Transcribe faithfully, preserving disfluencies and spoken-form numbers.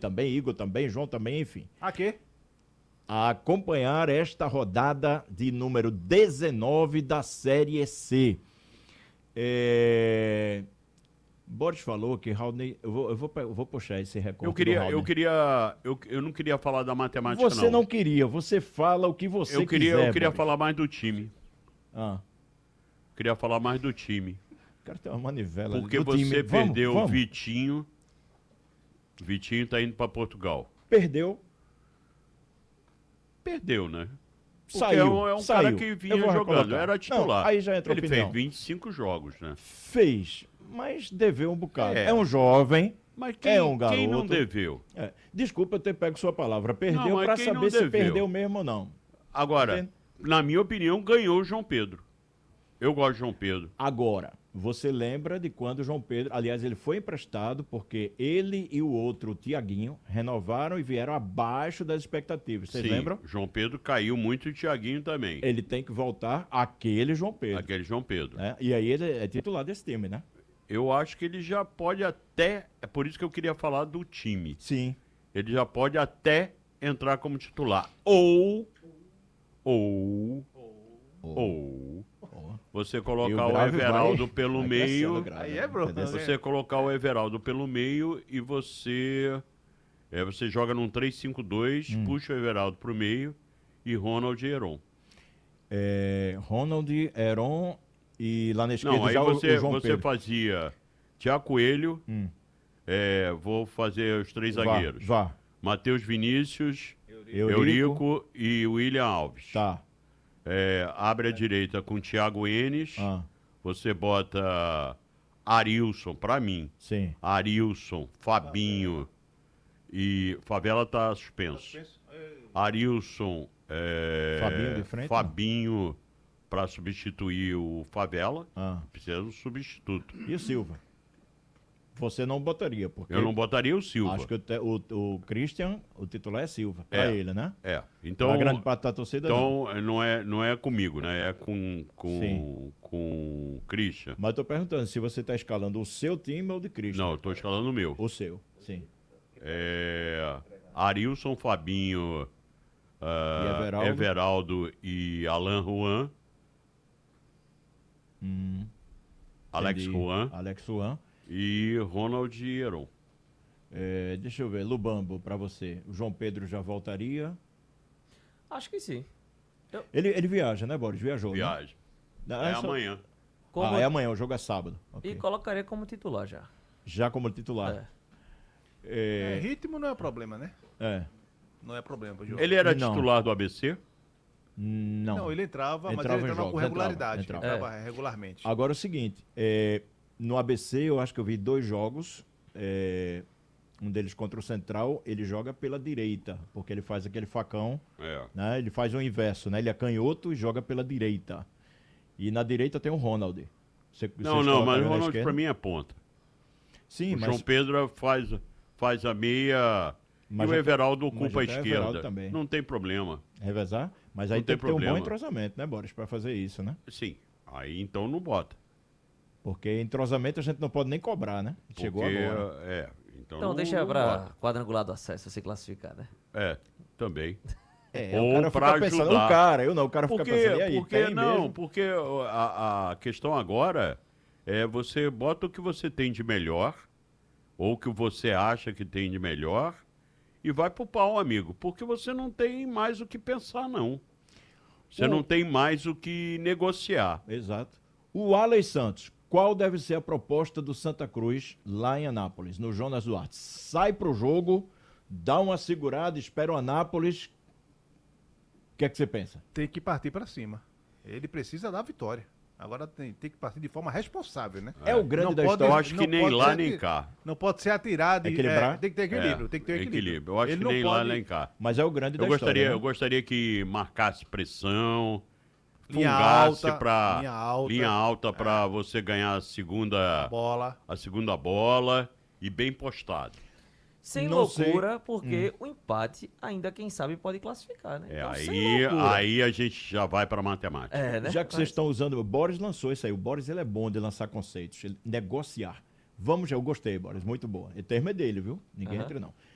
também, Igor também, João também, enfim. A quê? A acompanhar esta rodada de número dezenove da Série C. É... Boris falou que Raulney... Eu vou, eu vou, eu vou puxar esse recorde Eu queria, do eu queria, eu, eu não queria falar da matemática, Você não. não queria, você fala o que você eu queria, quiser, Eu queria Boris. falar mais do time. Ah. Queria falar mais do time. O cara tem uma manivela Porque do você time. perdeu vamos, vamos. o Vitinho. O Vitinho tá indo para Portugal. Perdeu. Perdeu, né? Porque Saiu. é um, é um saiu. cara que vinha Eu vou jogando, recolocar. era titular. Não, aí já entrou Ele opinião. fez vinte e cinco jogos, né? Fez, mas deveu um bocado. É, É. um jovem, Mas quem, é um garoto. quem não deveu? É. Desculpa eu ter pego sua palavra. Perdeu Não, mas para quem não saber se deveu? perdeu mesmo ou não. Agora, Entende? na minha opinião, ganhou o João Pedro. Eu gosto de João Pedro. Agora, você lembra de quando o João Pedro, aliás, ele foi emprestado porque ele e o outro, o Tiaguinho, renovaram e vieram abaixo das expectativas. Vocês Sim, lembram? João Pedro caiu muito e o Thiaguinho também. Ele tem que voltar aquele João Pedro. Aquele João Pedro. Né? E aí ele é titular desse time, né? Eu acho que ele já pode até. É por isso que eu queria falar do time. Sim. Ele já pode até entrar como titular. Ou. Ou. Ou. Você colocar o Everaldo vai, pelo vai meio. grave, Aí é Bruno. né? Você colocar o Everaldo pelo meio e você. É, você joga num três cinco dois, Hum. puxa o Everaldo pro meio e Ronald e Heron. É, Ronald, Heron e lá na esquerda Não, aí já o- você, o João você Pedro. fazia Thiago Coelho, Hum. é, vou fazer os três Vá, zagueiros. Vá. Matheus Vinícius, Eurico. Eurico e William Alves. Tá. É, abre a direita com Thiago Enes, Ah, você bota Arilson, pra mim. sim. Arilson, Fabinho e... Favela tá suspenso. Arilson, é, Fabinho de frente, Fabinho para substituir o Favela. Ah. Precisa de um substituto. E o Silva? Você não botaria, porque Eu não botaria o Silva. acho que o, te- o, o Christian, o titular é Silva, pra É. ele, né? É, então... Pra grande parte da torcida, não. Então, não é, não é comigo, né? É com, com, Sim. com o Christian. Mas eu tô perguntando se você tá escalando o seu time ou o de Christian. Não, eu tô escalando o meu. O seu, sim. É, Arilson, Fabinho, ah, E Everaldo? Everaldo e Alain Juan. Hum, Alex entendi. Juan Alex Juan. e Ronald e Heron. É, deixa eu ver, Lubambo, pra você. O João Pedro já voltaria. Acho que sim. Ele, ele viaja, né, Boris? Viajou, né? Viagem. Não, É só- amanhã. Como- Ah, é amanhã, o jogo é sábado. Ok. E colocaria como titular já. Já como titular. É, É, ritmo não é problema, né? é. Não é problema pro jogo. Ele era Não. titular do A B C? Não. Não, ele entrava, mas Entrava ele em entrava com jogos, regularidade. entrava, Entrava, entrava. regularmente. Agora é o seguinte, é, no A B C eu acho que eu vi dois jogos, é, um deles contra o Central, ele joga pela direita, porque ele faz aquele facão, É. né? Ele faz o inverso, né? Ele é canhoto e joga pela direita. E na direita tem o Ronald. Você, Não, vocês não, mas colocariam o na Ronald esquerda? pra mim é ponta. Sim, O mas João Pedro faz, faz a meia Mas e o já- Everaldo mas ocupa a já tem o Everaldo esquerda. também. Não tem problema. revezar, mas aí Não tem, tem que ter um bom problema. entrosamento, né, Boris, para fazer isso, né? Sim. Aí então não bota. Porque entrosamento a gente não pode nem cobrar, né? Chegou Porque, agora. É. Então, Então não, deixa não pra bota. quadrangular do acesso se classificar, né? É, também. É, Ou o cara pra fica pensando, ajudar. o cara, eu não, o cara fica Porque, pensando, e aí, porque tem não, mesmo? porque a, a questão agora é você bota o que você tem de melhor, ou o que você acha que tem de melhor, e vai pro pau, amigo. Porque você não tem mais o que pensar, não. Você O- não tem mais o que negociar. Exato. O Alex Santos, qual deve ser a proposta do Santa Cruz lá em Anápolis, no Jonas Duarte? Sai pro jogo, dá uma segurada, espera o Anápolis. O que é que você pensa? Tem que partir pra cima. Ele precisa da vitória. Agora tem, tem que partir de forma responsável, né? É, o grande Não da pode- Eu história. acho que não nem pode lá ser nem ati- cá. Não pode ser atirado. e- Equilibrar? é, tem que ter equilíbrio. É, tem que ter equilíbrio. Eu acho Ele que não nem lá pode- nem cá. Mas é o grande da Eu gostaria, história. eu né? gostaria que marcasse pressão, Linha fungasse alta, pra linha alta. linha alta para você ganhar a segunda Bola. a segunda bola e bem postado. Sem Não sei. loucura, porque o empate ainda, quem sabe, pode classificar, né? É, Então, sem aí, loucura. aí a gente já vai para matemática. É, né? Já que vocês estão usando, o Boris lançou isso aí. O Boris ele é bom de lançar conceitos, ele- negociar. Vamos, eu gostei, Boris, muito boa. O termo é dele, viu? Ninguém Aham. entra não.